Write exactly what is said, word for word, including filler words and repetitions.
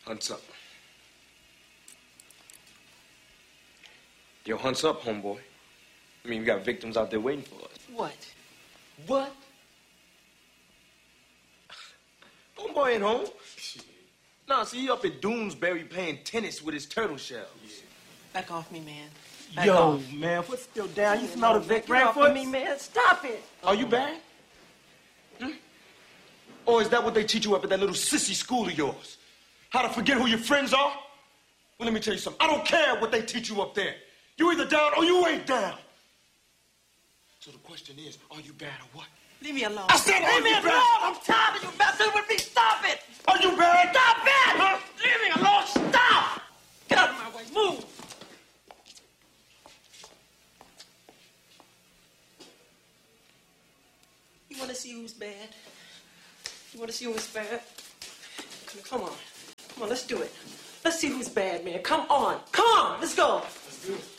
Hunt's up. Yo, hunt's up, homeboy. I mean, we got victims out there waiting for us. What? What? Homeboy ain't home. Nah, see, he up at Doonesbury playing tennis with his turtle shells. Yeah. Back off me, man. Back Yo, off. man, foot's still down. You smell the Vic Get off Ranfoot? of me, man. Stop it. Are you bad? Hmm? Or is that what they teach you up at that little sissy school of yours? How to forget who your friends are? Well, let me tell you something. I don't care what they teach you up there. You either down or you ain't down. So the question is, are you bad or what? Leave me alone. I said, leave me alone. Bad? I'm tired of you messing with me. Stop it. Are you bad? Stop it. Huh? Leave me alone. Stop. Get out of my way. Move. You want to see who's bad? You want to see who's bad? Come on. Come on, let's do it. Let's see who's bad, man. Come on. Come on. Let's go. Let's do it.